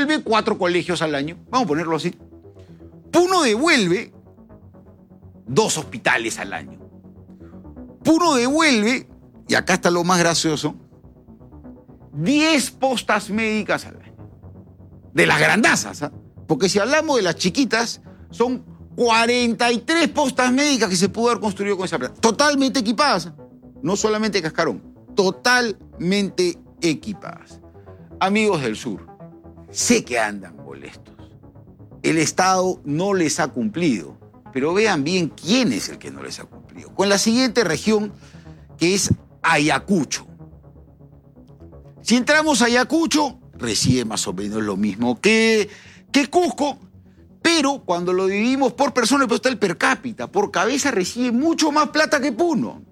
devuelve 4 colegios al año. Vamos a ponerlo así. Puno devuelve 2 hospitales al año. Puno devuelve, y acá está lo más gracioso, 10 postas médicas al año. De las grandazas, ¿ah? Porque si hablamos de las chiquitas, son 43 postas médicas que se pudo haber construido con esa plata. Totalmente equipadas. No solamente cascarón, totalmente equipadas. Amigos del sur, sé que andan molestos. El Estado no les ha cumplido, pero vean bien quién es el que no les ha cumplido. Con la siguiente región, que es Ayacucho. Si entramos a Ayacucho, recibe más o menos lo mismo que Cusco, pero cuando lo dividimos por persona, pues está el per cápita. Por cabeza recibe mucho más plata que Puno.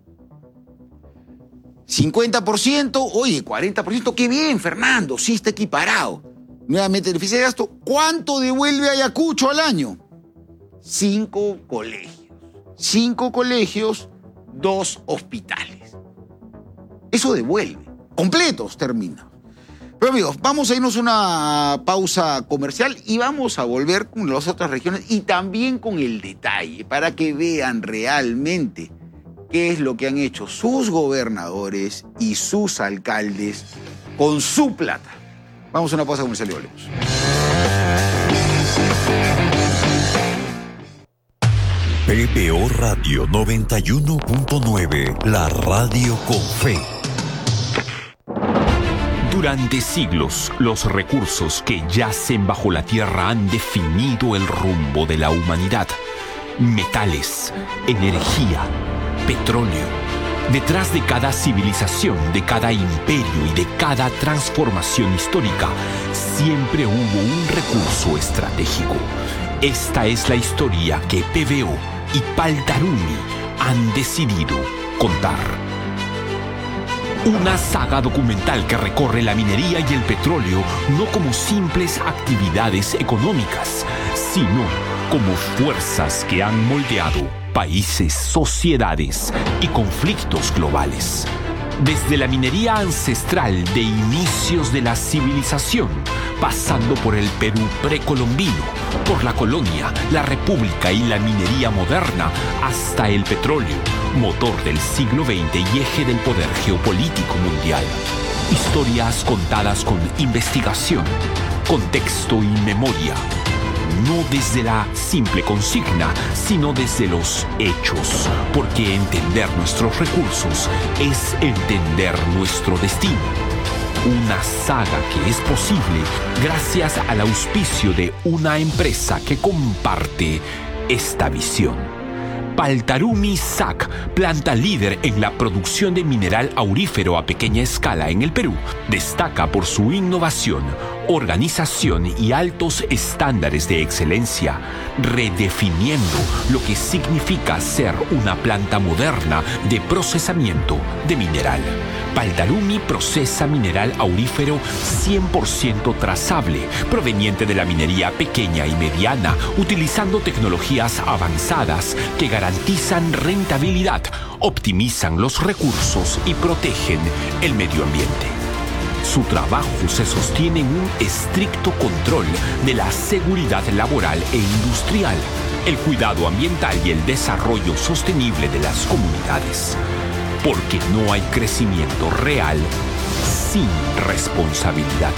50%, oye, 40%, qué bien, Fernando, sí está equiparado. Nuevamente el déficit de gasto, ¿cuánto devuelve Ayacucho al año? 5 colegios. 5 colegios, 2 hospitales. Eso devuelve, completos termina. Pero amigos, vamos a irnos a una pausa comercial y vamos a volver con las otras regiones y también con el detalle para que vean realmente qué es lo que han hecho sus gobernadores y sus alcaldes con su plata. Vamos a una pausa comercial y volvemos. PBO Radio 91.9, la radio con fe. Durante siglos, los recursos que yacen bajo la tierra han definido el rumbo de la humanidad. Metales, energía, petróleo. Detrás de cada civilización, de cada imperio y de cada transformación histórica, siempre hubo un recurso estratégico. Esta es la historia que PBO y Paltarumi han decidido contar. Una saga documental que recorre la minería y el petróleo no como simples actividades económicas, sino como fuerzas que han moldeado países, sociedades y conflictos globales. Desde la minería ancestral de inicios de la civilización, pasando por el Perú precolombino, por la colonia, la república y la minería moderna, hasta el petróleo, motor del siglo XX y eje del poder geopolítico mundial. Historias contadas con investigación, contexto y memoria. No desde la simple consigna, sino desde los hechos, porque entender nuestros recursos es entender nuestro destino. Una saga que es posible gracias al auspicio de una empresa que comparte esta visión. Paltarumi SAC, planta líder en la producción de mineral aurífero a pequeña escala en el Perú, destaca por su innovación, organización y altos estándares de excelencia, redefiniendo lo que significa ser una planta moderna de procesamiento de mineral. Paltarumi procesa mineral aurífero 100% trazable, proveniente de la minería pequeña y mediana, utilizando tecnologías avanzadas que garantizan rentabilidad, optimizan los recursos y protegen el medio ambiente. Su trabajo se sostiene en un estricto control de la seguridad laboral e industrial, el cuidado ambiental y el desarrollo sostenible de las comunidades. Porque no hay crecimiento real sin responsabilidad.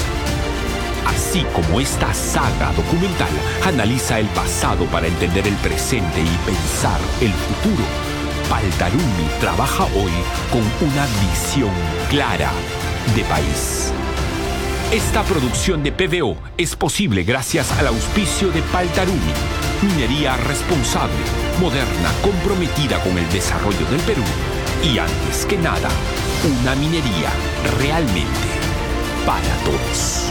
Así como esta saga documental analiza el pasado para entender el presente y pensar el futuro, Paltarumi trabaja hoy con una visión clara de país. Esta producción de PBO es posible gracias al auspicio de Paltarumi, minería responsable, moderna, comprometida con el desarrollo del Perú y, antes que nada, una minería realmente para todos.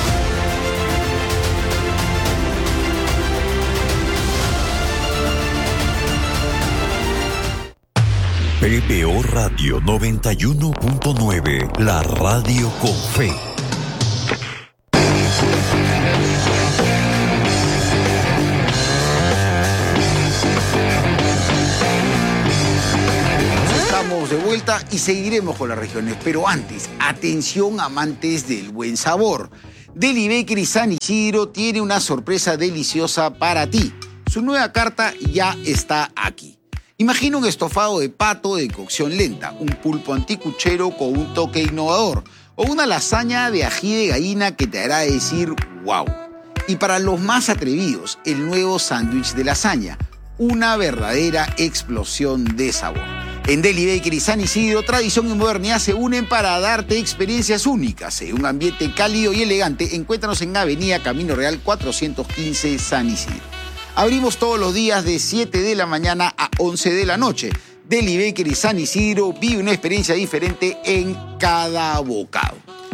PBO Radio 91.9, la radio con fe. Estamos de vuelta y seguiremos con las regiones, pero antes, atención amantes del buen sabor. Deli Bakery San Isidro tiene una sorpresa deliciosa para ti. Su nueva carta ya está aquí. Imagina un estofado de pato de cocción lenta, un pulpo anticuchero con un toque innovador o una lasaña de ají de gallina que te hará decir wow. Y para los más atrevidos, el nuevo sándwich de lasaña, una verdadera explosión de sabor. En Deli Bakery San Isidro, tradición y modernidad se unen para darte experiencias únicas. En un ambiente cálido y elegante, encuéntranos en Avenida Camino Real 415 San Isidro. Abrimos todos los días de 7 de la mañana a 11 de la noche. Deli Bakery San Isidro vive una experiencia diferente en cada bocado.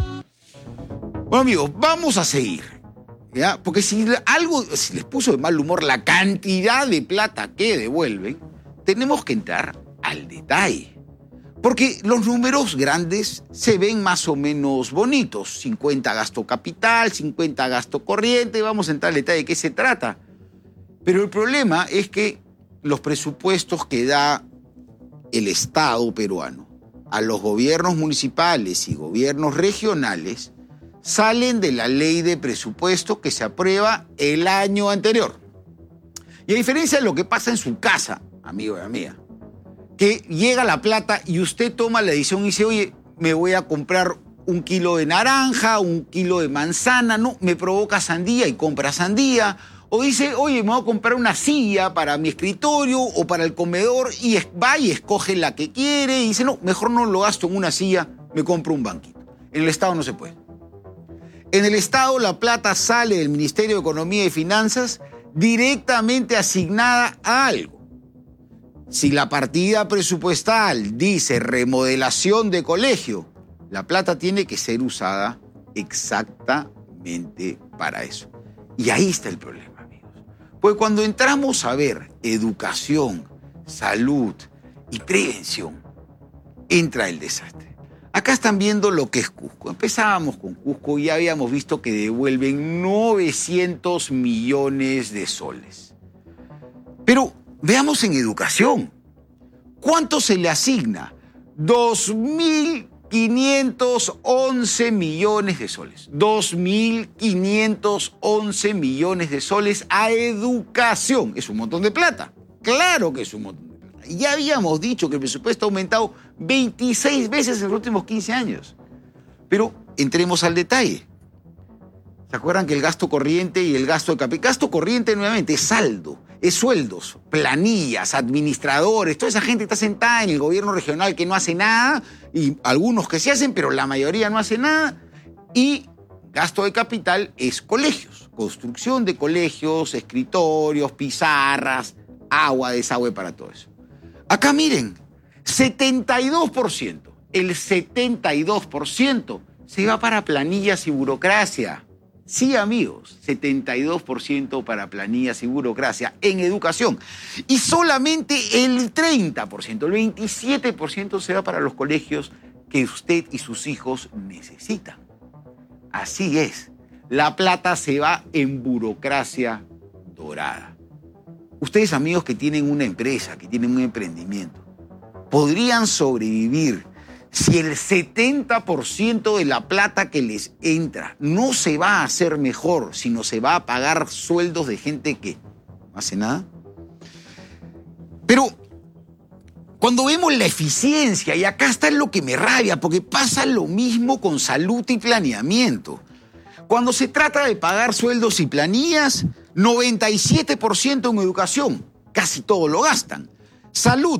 Bueno amigos, vamos a seguir, ¿ya? Porque si les puso de mal humor la cantidad de plata que devuelven, tenemos que entrar al detalle. Porque los números grandes se ven más o menos bonitos. 50 gasto capital, 50 gasto corriente. Vamos a entrar al detalle de qué se trata. Pero el problema es que los presupuestos que da el Estado peruano a los gobiernos municipales y gobiernos regionales salen de la ley de presupuesto que se aprueba el año anterior. Y a diferencia de lo que pasa en su casa, amigo y amiga, que llega la plata y usted toma la decisión y dice, oye, me voy a comprar 1 kilo de naranja, 1 kilo de manzana, no, me provoca sandía y compra sandía. O dice, oye, me voy a comprar una silla para mi escritorio o para el comedor y va y escoge la que quiere y dice, no, mejor no lo gasto en una silla, me compro un banquito. En el Estado no se puede. En el Estado la plata sale del Ministerio de Economía y Finanzas directamente asignada a algo. Si la partida presupuestal dice remodelación de colegio, la plata tiene que ser usada exactamente para eso. Y ahí está el problema, amigos. Pues cuando entramos a ver educación, salud y prevención, entra el desastre. Acá están viendo lo que es Cusco. Empezábamos con Cusco y ya habíamos visto que devuelven 900 millones de soles. Pero veamos en educación. ¿Cuánto se le asigna? 2.511 millones de soles. 2.511 millones de soles a educación. Es un montón de plata. Claro que es un montón de plata. Ya habíamos dicho que el presupuesto ha aumentado 26 veces en los últimos 15 años. Pero entremos al detalle. ¿Se acuerdan que el gasto corriente y el gasto de capital? Gasto corriente, nuevamente, es saldo, es sueldos, planillas, administradores, toda esa gente que está sentada en el gobierno regional que no hace nada, y algunos que sí hacen, pero la mayoría no hace nada. Y gasto de capital es colegios, construcción de colegios, escritorios, pizarras, agua, desagüe para todo eso. Acá miren, 72%, el 72% se va para planillas y burocracia. Sí, amigos, 72% para planillas y burocracia en educación. Y solamente el 30%, el 27% se va para los colegios que usted y sus hijos necesitan. Así es, la plata se va en burocracia dorada. Ustedes, amigos que tienen una empresa, que tienen un emprendimiento, podrían sobrevivir si el 70% de la plata que les entra no se va a hacer mejor, sino se va a pagar sueldos de gente que no hace nada. Pero cuando vemos la eficiencia, y acá está lo que me rabia, porque pasa lo mismo con salud y planeamiento. Cuando se trata de pagar sueldos y planillas, 97% en educación, casi todo lo gastan. Salud,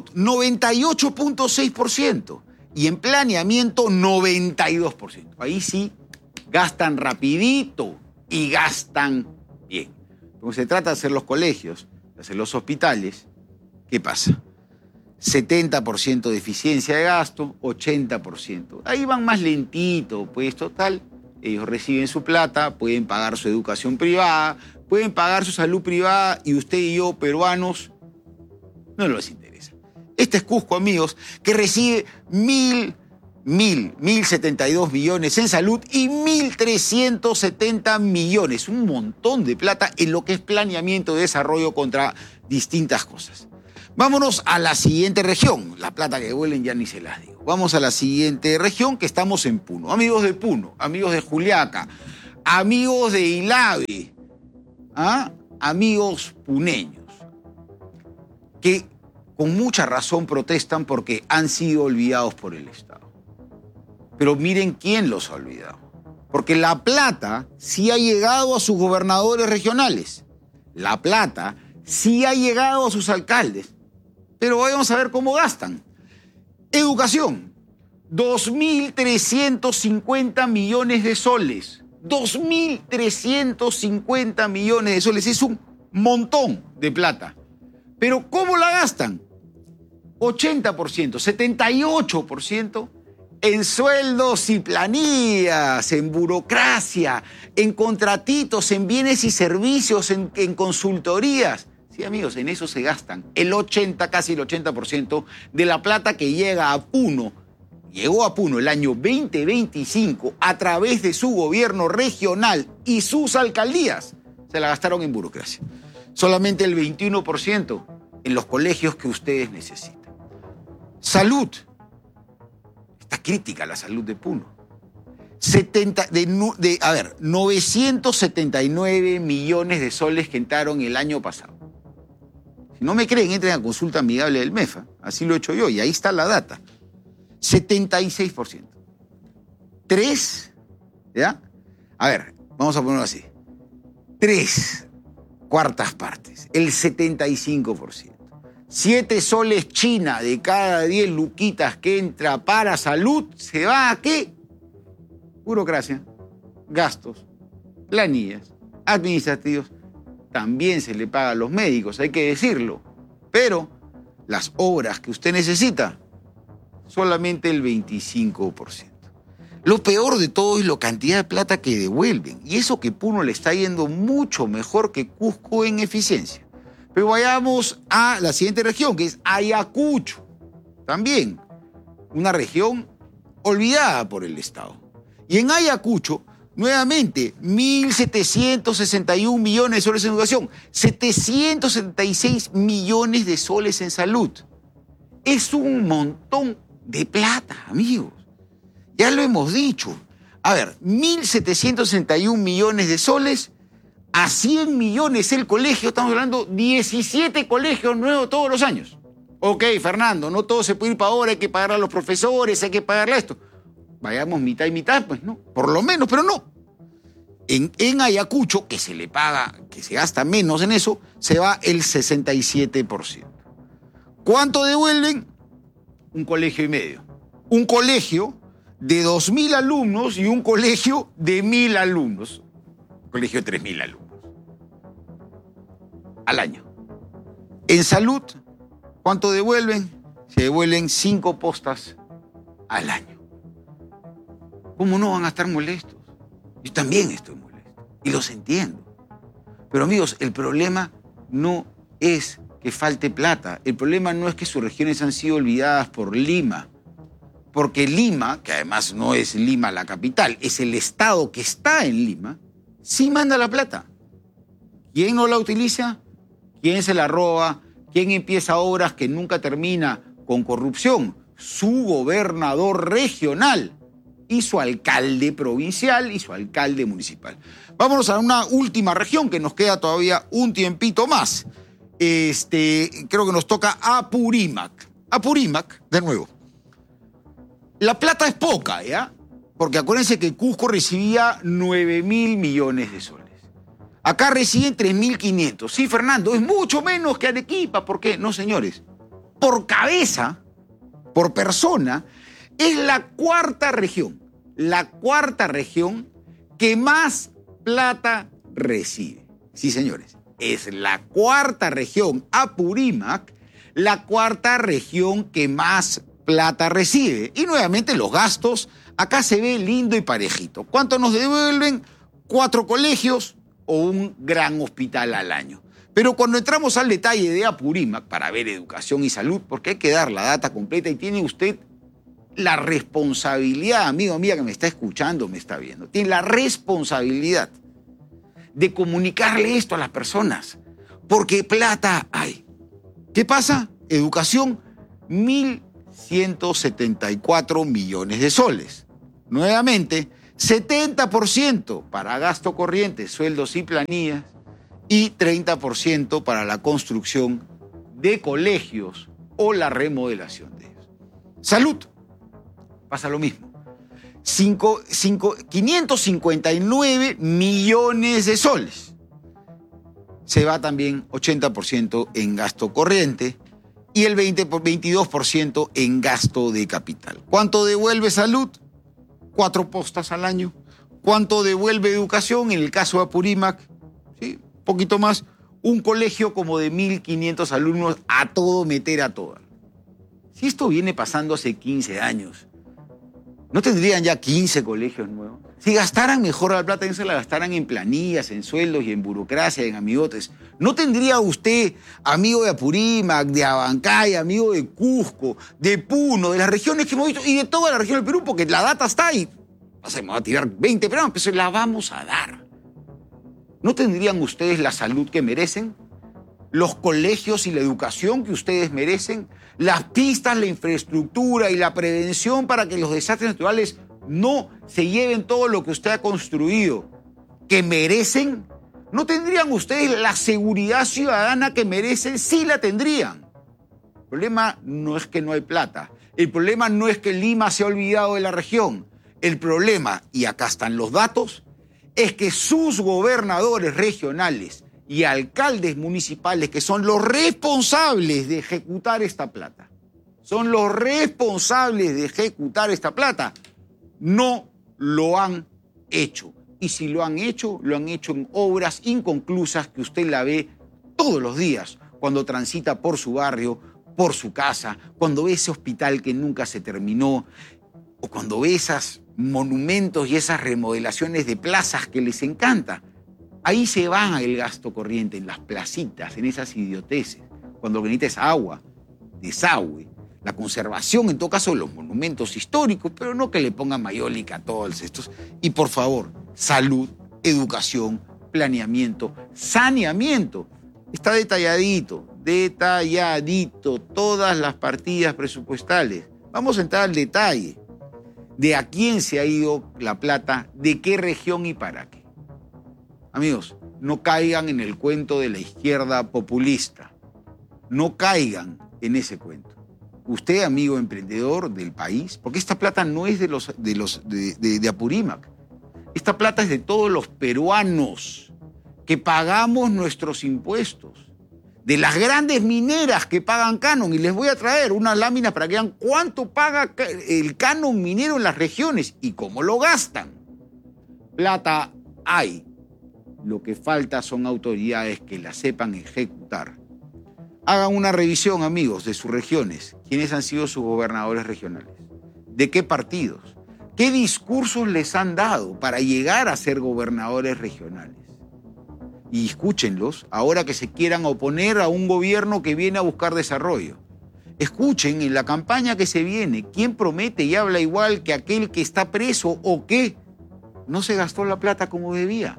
98.6%. Y en planeamiento, 92%. Ahí sí, gastan rapidito y gastan bien. Cuando se trata de hacer los colegios, de hacer los hospitales, ¿qué pasa? 70% de eficiencia de gasto, 80%. Ahí van más lentito, pues total. Ellos reciben su plata, pueden pagar su educación privada, pueden pagar su salud privada y usted y yo, peruanos, no les interesa. Este es Cusco, amigos, que recibe 1.072 millones en salud y 1.370 millones, un montón de plata en lo que es planeamiento de desarrollo contra distintas cosas. Vámonos a la siguiente región. La plata que devuelven ya ni se las digo. Vamos a la siguiente región, que estamos en Puno. Amigos de Puno, amigos de Juliaca, amigos de ILAVE, amigos puneños, que con mucha razón protestan porque han sido olvidados por el Estado. Pero miren quién los ha olvidado. Porque la plata sí ha llegado a sus gobernadores regionales. La plata sí ha llegado a sus alcaldes. Pero vamos a ver cómo gastan. Educación, 2.350 millones de soles. 2.350 millones de soles. Es un montón de plata. Pero ¿cómo la gastan? 80%, 78% en sueldos y planillas, en burocracia, en contratitos, en bienes y servicios, en consultorías. Sí, amigos, en eso se gastan casi el 80% de la plata que llega a Puno. Llegó a Puno el año 2025 a través de su gobierno regional y sus alcaldías. Se la gastaron en burocracia. Solamente el 21% en los colegios que ustedes necesitan. Salud. Está crítica la salud de Puno. 979 millones de soles que entraron el año pasado. Si no me creen, entren a consulta amigable del MEFA. Así lo he hecho yo y ahí está la data. 76%. 3, ¿ya? A ver, vamos a ponerlo así. 3/4 partes, el 75%. 7 soles China de cada 10 luquitas que entra para salud, ¿se va a qué? Burocracia, gastos, planillas, administrativos. También se le paga a los médicos, hay que decirlo. Pero las obras que usted necesita, solamente el 25%. Lo peor de todo es la cantidad de plata que devuelven. Y eso que Puno le está yendo mucho mejor que Cusco en eficiencia. Pero vayamos a la siguiente región, que es Ayacucho. También una región olvidada por el Estado. Y en Ayacucho, nuevamente, 1.761 millones de soles en educación, 776 millones de soles en salud. Es un montón de plata, amigos. Ya lo hemos dicho. A ver, 1.761 millones de soles a 100 millones el colegio. Estamos hablando 17 colegios nuevos todos los años. Ok, Fernando, no todo se puede ir para ahora, hay que pagar a los profesores, hay que pagarle a esto. Vayamos mitad y mitad, pues, ¿no? Por lo menos, pero no. En Ayacucho, que se le paga, que se gasta menos en eso, se va el 67%. ¿Cuánto devuelven? Un colegio y medio. Un colegio de 2.000 alumnos y un colegio de 1.000 alumnos. Un colegio de 3.000 alumnos. Al año. En salud, ¿cuánto devuelven? Se devuelven 5 postas al año. ¿Cómo no van a estar molestos? Yo también estoy molesto y los entiendo. Pero amigos, el problema no es que falte plata. El problema no es que sus regiones han sido olvidadas por Lima. Porque Lima, que además no es Lima la capital, es el estado que está en Lima, sí manda la plata. ¿Quién no la utiliza? ¿Quién se la roba? ¿Quién empieza obras que nunca termina con corrupción? Su gobernador regional y su alcalde provincial y su alcalde municipal. Vámonos a una última región que nos queda todavía un tiempito más. Creo que nos toca Apurímac. Apurímac, de nuevo. La plata es poca, ¿ya? Porque acuérdense que Cusco recibía 9.000 millones de soles. Acá reciben 3.500. Sí, Fernando, es mucho menos que Arequipa. ¿Por qué? No, señores. Por cabeza, por persona, es la cuarta región que más plata recibe. Sí, señores, es la cuarta región, Apurímac, la cuarta región que más plata recibe. Y nuevamente los gastos, acá se ve lindo y parejito. ¿Cuánto nos devuelven? 4 colegios o un gran hospital al año. Pero cuando entramos al detalle de Apurímac para ver educación y salud, porque hay que dar la data completa y tiene usted la responsabilidad, amigo, amiga que me está escuchando, me está viendo, tiene la responsabilidad de comunicarle esto a las personas, porque plata hay. ¿Qué pasa? Educación, 1.174 millones de soles. Nuevamente, 70% para gasto corriente, sueldos y planillas, y 30% para la construcción de colegios o la remodelación de ellos. Salud, pasa lo mismo. 559 millones de soles. Se va también 80% en gasto corriente y el 22% en gasto de capital. ¿Cuánto devuelve salud? 4 postas al año. ¿Cuánto devuelve educación? En el caso de Apurímac, ¿sí? Un poquito más. Un colegio como de 1.500 alumnos, a todo meter a todas. Si esto viene pasando hace 15 años, ¿no tendrían ya 15 colegios nuevos? Si gastaran mejor la plata, se la gastaran en planillas, en sueldos y en burocracia, en amigotes. ¿No tendría usted, amigo de Apurímac, de Abancay, amigo de Cusco, de Puno, de las regiones que hemos visto y de toda la región del Perú, porque la data está ahí? No sé, me va a tirar 20 programas, pero se la vamos a dar. ¿No tendrían ustedes la salud que merecen? ¿Los colegios y la educación que ustedes merecen? ¿Las pistas, la infraestructura y la prevención para que los desastres naturales no se lleven todo lo que usted ha construido que merecen? ¿No tendrían ustedes la seguridad ciudadana que merecen? Sí la tendrían. El problema no es que no hay plata. El problema no es que Lima se ha olvidado de la región. El problema, y acá están los datos, es que sus gobernadores regionales y alcaldes municipales, que son los responsables de ejecutar esta plata, no lo han hecho. Y si lo han hecho en obras inconclusas que usted la ve todos los días cuando transita por su barrio, por su casa, cuando ve ese hospital que nunca se terminó, o cuando ve esos monumentos y esas remodelaciones de plazas que les encanta. Ahí se va el gasto corriente, en las placitas, en esas idioteces, cuando lo que necesita es agua, desagüe, la conservación, en todo caso, de los monumentos históricos, pero no que le pongan mayólica a todos estos. Y por favor, salud, educación, planeamiento, saneamiento. Está detalladito, todas las partidas presupuestales. Vamos a entrar al detalle de a quién se ha ido la plata, de qué región y para qué. Amigos, no caigan en el cuento de la izquierda populista. No caigan en ese cuento. Usted, amigo emprendedor del país, porque esta plata no es de Apurímac. Esta plata es de todos los peruanos que pagamos nuestros impuestos, de las grandes mineras que pagan canon. Y les voy a traer unas láminas para que vean cuánto paga el canon minero en las regiones y cómo lo gastan. Plata hay. Lo que falta son autoridades que la sepan ejecutar. Hagan una revisión, amigos, de sus regiones. ¿Quiénes han sido sus gobernadores regionales? ¿De qué partidos? ¿Qué discursos les han dado para llegar a ser gobernadores regionales? Y escúchenlos ahora que se quieran oponer a un gobierno que viene a buscar desarrollo. Escuchen en la campaña que se viene quién promete y habla igual que aquel que está preso o que no se gastó la plata como debía.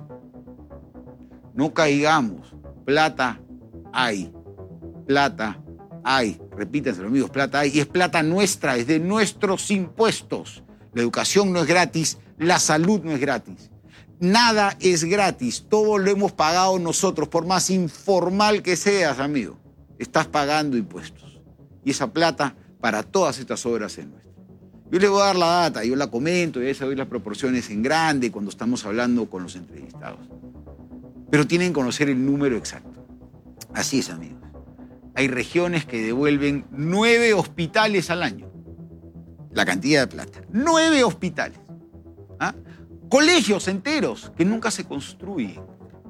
No caigamos. Plata hay. Plata hay. Repítanselo, amigos, plata hay. Y es plata nuestra, es de nuestros impuestos. La educación no es gratis, la salud no es gratis. Nada es gratis, todo lo hemos pagado nosotros, por más informal que seas, amigo. Estás pagando impuestos. Y esa plata para todas estas obras es nuestra. Yo le voy a dar la data, yo la comento, y a veces doy las proporciones en grande cuando estamos hablando con los entrevistados. Pero tienen que conocer el número exacto. Así es, amigos. Hay regiones que devuelven 9 hospitales al año. La cantidad de plata. 9 hospitales. ¿Ah? Colegios enteros que nunca se construyen.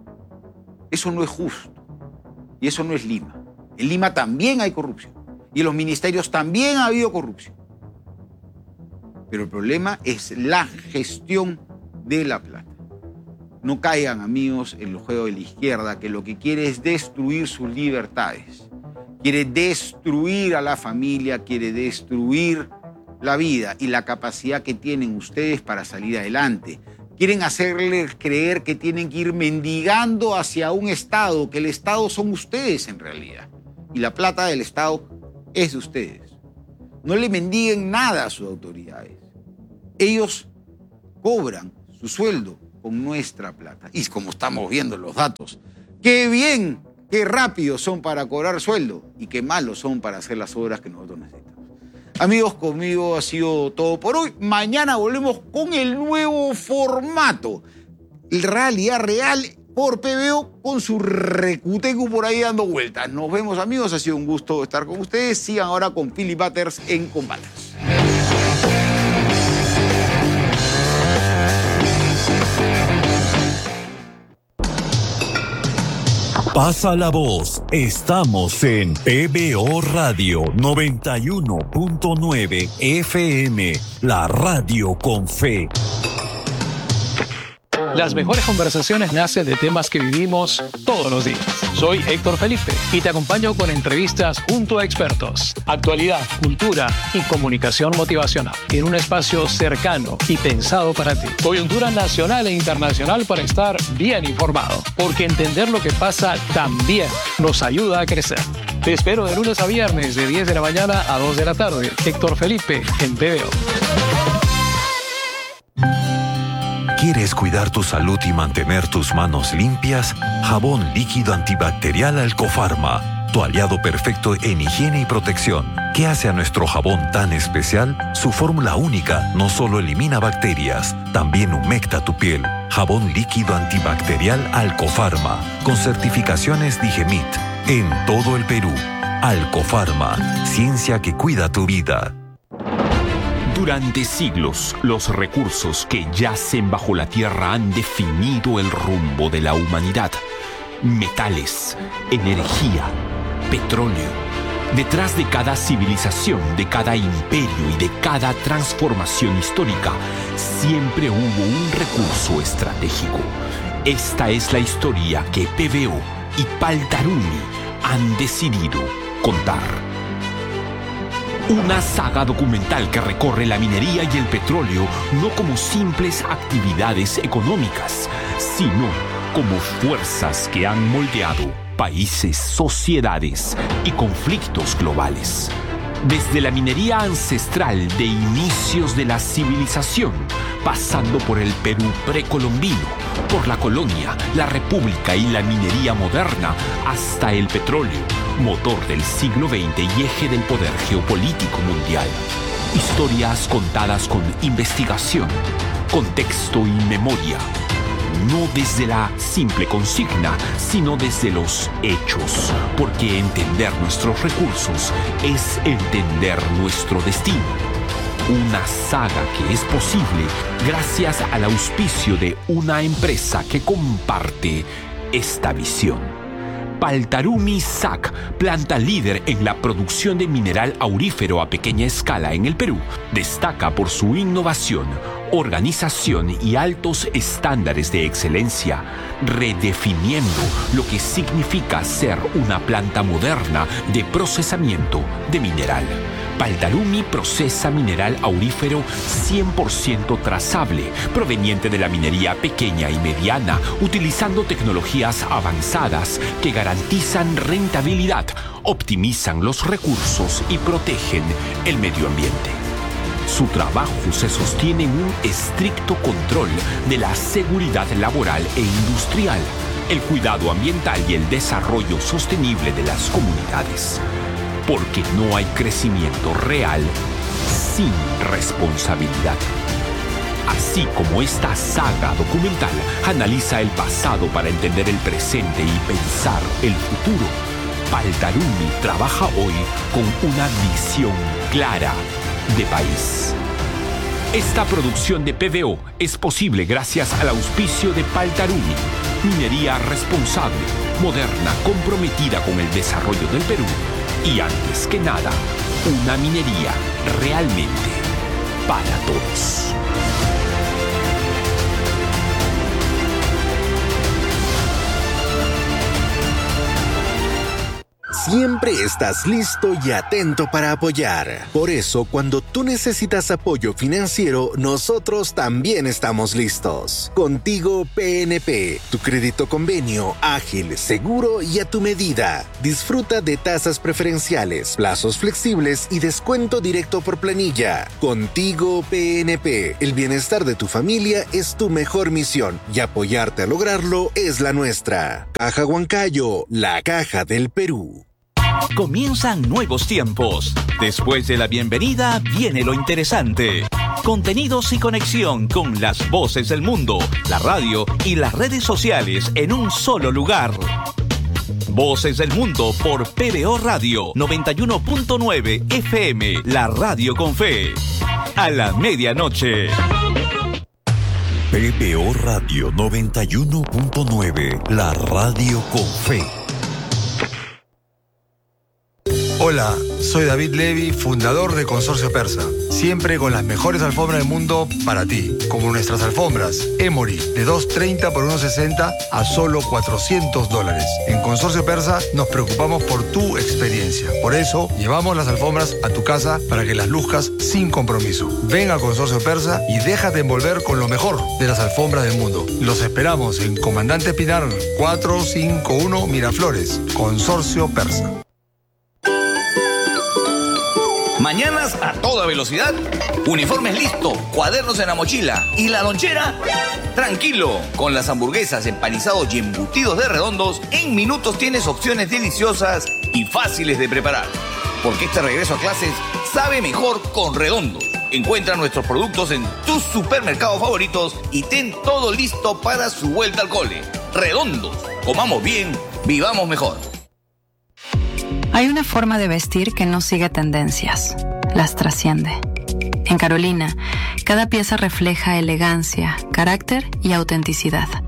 Eso no es justo. Y eso no es Lima. En Lima también hay corrupción. Y en los ministerios también ha habido corrupción. Pero el problema es la gestión de la plata. No caigan, amigos, en los juegos de la izquierda, que lo que quiere es destruir sus libertades. Quiere destruir a la familia, quiere destruir la vida y la capacidad que tienen ustedes para salir adelante. Quieren hacerles creer que tienen que ir mendigando hacia un Estado, que el Estado son ustedes en realidad. Y la plata del Estado es de ustedes. No le mendiguen nada a sus autoridades. Ellos cobran su sueldo con nuestra plata. Y como estamos viendo los datos, qué bien, qué rápido son para cobrar sueldo y qué malos son para hacer las obras que nosotros necesitamos. Amigos, conmigo ha sido todo por hoy. Mañana volvemos con el nuevo formato. Realidad real por PBO con su recutecu por ahí dando vueltas. Nos vemos, amigos. Ha sido un gusto estar con ustedes. Sigan ahora con Philip Butters en Combaters. Pasa la voz. Estamos en PBO Radio 91.9 FM, la radio con fe. Las mejores conversaciones nacen de temas que vivimos todos los días. Soy Héctor Felipe y te acompaño con entrevistas junto a expertos, actualidad, cultura y comunicación motivacional en un espacio cercano y pensado para ti. Coyuntura nacional e internacional para estar bien informado, porque entender lo que pasa también nos ayuda a crecer. Te espero de lunes a viernes de 10 de la mañana a 2 de la tarde. Héctor Felipe en PBO. ¿Quieres cuidar tu salud y mantener tus manos limpias? Jabón líquido antibacterial Alcofarma, tu aliado perfecto en higiene y protección. ¿Qué hace a nuestro jabón tan especial? Su fórmula única no solo elimina bacterias, también humecta tu piel. Jabón líquido antibacterial Alcofarma, con certificaciones Digemit, en todo el Perú. Alcofarma, ciencia que cuida tu vida. Durante siglos, los recursos que yacen bajo la tierra han definido el rumbo de la humanidad. Metales, energía, petróleo. Detrás de cada civilización, de cada imperio y de cada transformación histórica, siempre hubo un recurso estratégico. Esta es la historia que PBO y Paltarumi han decidido contar. Una saga documental que recorre la minería y el petróleo no como simples actividades económicas, sino como fuerzas que han moldeado países, sociedades y conflictos globales. Desde la minería ancestral de inicios de la civilización, pasando por el Perú precolombino, por la colonia, la república y la minería moderna, hasta el petróleo, motor del siglo XX y eje del poder geopolítico mundial. Historias contadas con investigación, contexto y memoria. No desde la simple consigna, sino desde los hechos, porque entender nuestros recursos es entender nuestro destino. Una saga que es posible gracias al auspicio de una empresa que comparte esta visión. Paltarumi SAC, planta líder en la producción de mineral aurífero a pequeña escala en el Perú, destaca por su innovación, organización y altos estándares de excelencia, redefiniendo lo que significa ser una planta moderna de procesamiento de mineral. Paltarumi procesa mineral aurífero 100% trazable, proveniente de la minería pequeña y mediana, utilizando tecnologías avanzadas que garantizan rentabilidad, optimizan los recursos y protegen el medio ambiente. Su trabajo se sostiene en un estricto control de la seguridad laboral e industrial, el cuidado ambiental y el desarrollo sostenible de las comunidades. Porque no hay crecimiento real sin responsabilidad. Así como esta saga documental analiza el pasado para entender el presente y pensar el futuro, Paltarumi trabaja hoy con una visión clara de país. Esta producción de PBO es posible gracias al auspicio de Paltarumi, minería responsable, moderna, comprometida con el desarrollo del Perú y, antes que nada, una minería realmente para todos. siempre estás listo y atento para apoyar. Por eso, cuando tú necesitas apoyo financiero, nosotros también estamos listos. Contigo PNP, tu crédito convenio ágil, seguro y a tu medida. Disfruta de tasas preferenciales, plazos flexibles y descuento directo por planilla. Contigo PNP, el bienestar de tu familia es tu mejor misión y apoyarte a lograrlo es la nuestra. Caja Huancayo, la caja del Perú. Comienzan nuevos tiempos. Después de la bienvenida viene lo interesante. Contenidos y conexión con las voces del mundo, la radio y las redes sociales en un solo lugar. Voces del Mundo por PBO Radio 91.9 FM, la radio con fe. A la medianoche. PBO Radio 91.9, la radio con fe. Hola, soy David Levy, fundador de Consorcio Persa. Siempre con las mejores alfombras del mundo para ti, como nuestras alfombras Emory de $230 por $160 a solo $400. En Consorcio Persa nos preocupamos por tu experiencia. Por eso llevamos las alfombras a tu casa para que las luzcas sin compromiso. Ven a Consorcio Persa y déjate envolver con lo mejor de las alfombras del mundo. Los esperamos en Comandante Pinar 451 Miraflores. Consorcio Persa. Mañanas a toda velocidad, uniformes listo, cuadernos en la mochila y la lonchera. Tranquilo, con las hamburguesas, empanizados y embutidos de Redondos, en minutos tienes opciones deliciosas y fáciles de preparar. Porque este regreso a clases sabe mejor con Redondos. Encuentra nuestros productos en tus supermercados favoritos y ten todo listo para su vuelta al cole. Redondos, comamos bien, vivamos mejor. Hay una forma de vestir que no sigue tendencias, las trasciende. En Carolina, cada pieza refleja elegancia, carácter y autenticidad.